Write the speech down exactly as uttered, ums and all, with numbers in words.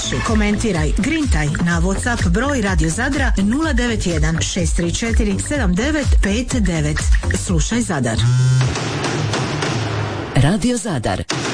Piši, komentiraj, grintaj na WhatsApp broj Radio Zadra nula devet jedan šest tri četiri sedam devet pet devet. Slušaj Zadar. Radio Zadar.